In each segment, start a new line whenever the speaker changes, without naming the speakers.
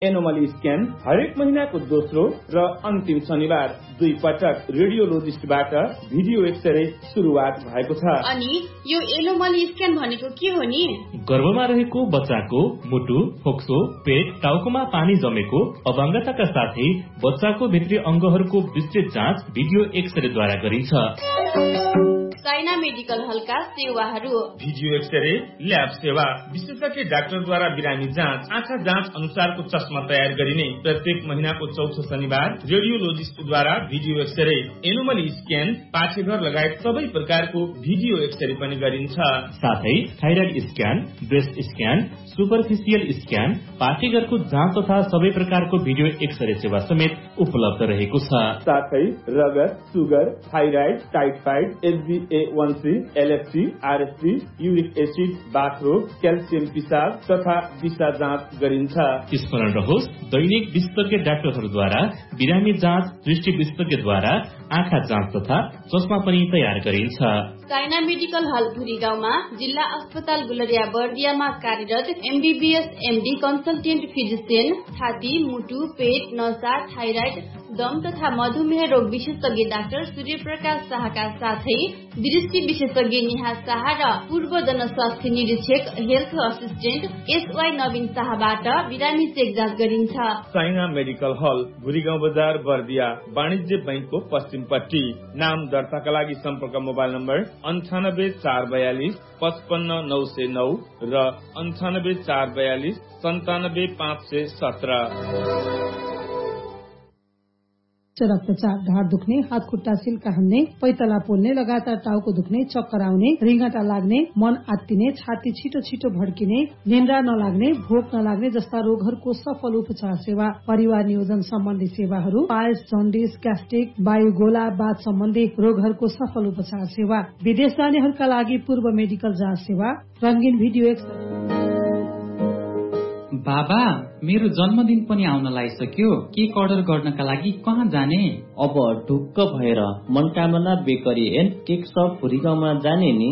Anomaly scan हरेक महिनाको दोस्रो र अन्तिम शनिबार 2 पटक रेडियोलोजिस्टबाट भिडियो एक्सरे सुरुवात भएको छ।
अनि यो एनोमली स्क्यान भनेको के हो नि?
गर्भमा रहेको बच्चाको मुटु, फोक्सो, पेट, टाउकोमा पानी जमेको, अपाङ्गताका साथै बच्चाको भित्री अंगहरूको विस्तृत जाँच भिडियो एक्सरेद्वारा गरिन्छ।
साइना मेडिकल हलका सेवाहरू:
भिडियो एक्सरे, ल्याब सेवा, विशेषज्ञ डाक्टरद्वारा बिरामी जाँच, आँखा जाँच अनुसारको चस्मा तयार गरिने, प्रत्येक महिनाको चौथो शनिबार रेडियोलोजिस्टद्वारा भिडियो एक्सरे, एनोमली स्क्यान, पाठेघर लगायत सबै प्रकारको भिडियो एक्सरे पनि गरिन्छ।
साथै thyroid scan, breast scan, superficial scan, पाठेघरको जाँच तथा सबै प्रकारको भिडियो एक्सरे सेवा समेत उपलब्ध रहेको छ।
साथै रगत, sugar, thyroid, typhoid, HbA1c, LFT, RST, uric acid, बाथरोग, calcium पिसाब तथा दिशा जाँच गरिन्छ।
स्मरण रहोस्, दैनिक विशेषज्ञ डाक्टरहरूद्वारा बिरामी जाँच, दृष्टि विशेषज्ञद्वारा आँखा जाँच तथा चस्मा पनि तयार गरिन्छ।
साइना मेडिकल हल भुरी गाउँमा जिल्ला अस्पताल गुलरिया बर्दियामा कार्यरत MBBS MD कन्सल्टेन्ट फिजिसियन, छाती, मुटु, पेट, नसा, थाइराइड, दम तथा मधुमेह रोग विशेषज्ञ डाक्टर सूर्यप्रकाश शाहका साथै दृष्टि विशेषज्ञ नेहा शाह र पूर्व जनस्वास्थ्य निरीक्षक हेल्थ असिस्टेन्ट SY नवीन शाहबाट बिरामी चेक जाँच गरिन्छ।
साइना मेडिकल हल भुरीगाउँ बजार बर्दिया, वाणिज्य बैंकको पश्चिमपट्टि। नाम दर्ताका लागि सम्पर्क मोबाइल नम्बर 98 442 55 909 र 98 442 97 517।
रक्तचाप, ढाड दुख्ने, हात खुट्टा सिल्का हान्ने, पैतला पोल्ने, लगातार टाउको दुख्ने, चक्कर आउने, रिङ्गटा लाग्ने, मन आत्तिने, छाती छिटो छिटो भड्किने, निन्द्रा नलाग्ने, भोक नलाग्ने जस्ता रोगहरूको सफल उपचार सेवा, परिवार नियोजन सम्बन्धी सेवाहरू, पायल्स, जन्डिस, ग्यास्ट्रिक, वायुगोला, बाथ सम्बन्धी रोगहरूको सफल उपचार सेवा, विदेश जानेहरूका लागि पूर्व मेडिकल जाँच सेवा, रंगीन भिडियो
बाबा, मेरो जन्मदिन पनि आउन लागिसक्यो। केक अर्डर गर्नका लागि कहाँ जाने?
अब ढुक्क भएर मनकामना बेकरी एन्ड केक शप भुरीगाउँमा जाने नि।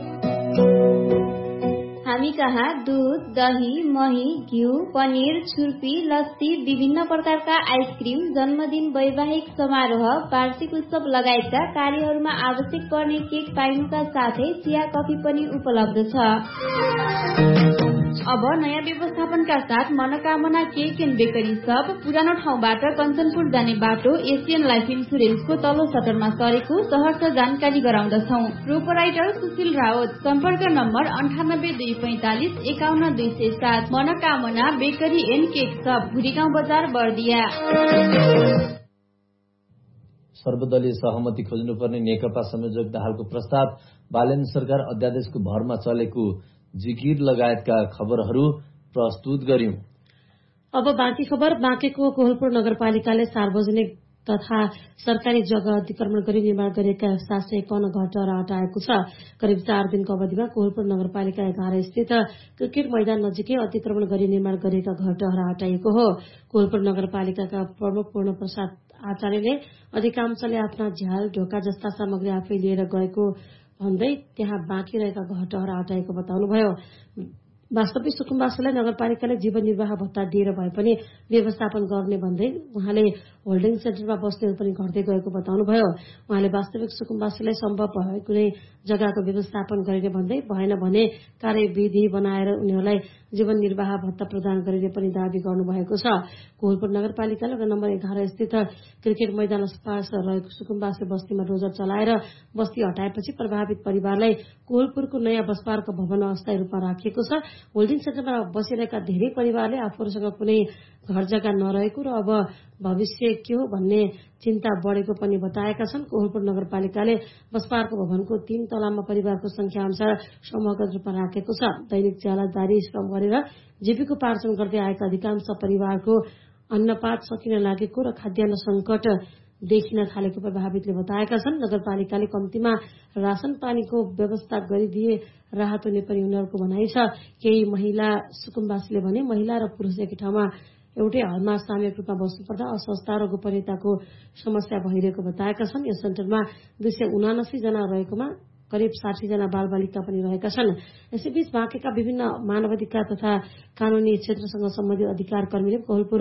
हामी कहाँ दूध, दही, मही, घिउ, पनिर, छुर्पी, लस्सी, विभिन्न प्रकारका आइसक्रिम, जन्मदिन, वैवाहिक समारोह, वार्षिक उत्सव लगायतका कार्यहरूमा आवश्यक पर्ने केक पाइनुका साथै चिया कफी पनि उपलब्ध छ। अब नयाँ व्यवस्थापनका साथ मनोकामना केक एन्ड बेकरी शप पुरानो ठाउँबाट कञ्चनपुर जाने बाटो एसियन लाइफ इन्सुरेन्सको तल्लो सटरमा सरेको सहर जानकारी गराउँदछौ। प्रोपराइटर सुशील रावत। सम्पर्क number 98 245 51 207। Manokamana bakery and cake शप, भुरीगाउँ बजार, बर्दिया।
सर्वदलीय सहमति खोज्नुपर्ने नेकपा संयोजक दाहालको प्रस्ताव, बालेन्द्र सरकार अध्यादेशको भरमा चलेको जिकिर लगायतका खबरहरू प्रस्तुत गर्यौं।
अब बाँकी खबर। बाँकेको कोहलपुर नगरपालिकाले सार्वजनिक तथा सरकारी जग्गा अतिक्रमण गरी निर्माण गरेका 751 घरटहरा हटाएको छ। करिब 4 दिनको अवधिमा कोहलपुर नगरपालिका 11 स्थित क्रिकेट मैदान नजिकै अतिक्रमण गरी निर्माण गरेका घरटहरा हटाइएको हो। कोहलपुर नगरपालिकाका प्रमुख पूर्ण प्रसाद आचार्यले अधिकांशले आफ्ना झ्याल, ढोका जस्ता सामग्री आफै लिएर गएको भन्दै त्यहाँ बाँकी रहेका घरटहरा हटाएको बताउनुभयो। वास्तविक सुकुम्बासीलाई नगरपालिकाले जीवन निर्वाह भत्ता दिएर भए पनि व्यवस्थापन गर्ने भन्दै उहाँले होल्डिङ सेन्टरमा बस्नेहरू पनि घट्दै गएको बताउनुभयो। उहाँले वास्तविक सुकुम्बासीलाई सम्भव भए कुनै जग्गाको व्यवस्थापन गरिने भन्दै भएन भने कार्यविधि बनाएर उनीहरूलाई जीवन निर्वाह भत्ता प्रदान गरिने पनि दावी गर्नुभएको छ। कोहलपुर नगरपालिकाले वडा नम्बर 11 स्थित क्रिकेट मैदान पास रहेको सुकुम्बासी बस्तीमा डोजर चलाएर बस्ती हटाएपछि प्रभावित परिवारलाई कोहलपुरको नयाँ बसपार्क भवन अस्थायी रूपमा राखिएको छ। होल्डिङ सेन्टरमा बसिरहेका धेरै परिवारले आफूहरूसँग कुनै घर जग्गा नरहेको र अब भविष्य के हो भन्ने चिन्ता बढेको पनि बताएका छन्। कोहलपुर नगरपालिकाले बसपार्क भवनको 3 तलामा परिवारको संख्या अनुसार समूहगत रूपमा राखेको छ। दैनिक ज्यालादारी श्रम गरेर जीविकोपार्जन गर्दै आएका अधिकांश परिवारको अन्नपात सकिन लागेको र खाद्यान्न संकट देखिन थालेको प्रभावितले बताएका छन्। नगरपालिकाले कम्तीमा राशन पानीको व्यवस्था गरिदिए राहत हुने पनि उनीहरूको भनाइ छ। केही महिला सुकुम्बासीले भने महिला र पुरुष एकै ठाउँमा एउटै हलमा सामूहिक रूपमा बस्नुपर्दा अस्वस्थता र गोपनीयताको समस्या भइरहेको बताएका छन्। यस सेन्टरमा 279 जना रहेकोमा करिब 60 जना बालबालिका पनि रहेका छन्। यसैबीच बाँकेका विभिन्न मानवाधिकार तथा कानूनी क्षेत्रसँग सम्बन्धित अधिकार कर्मीले कोहलपुर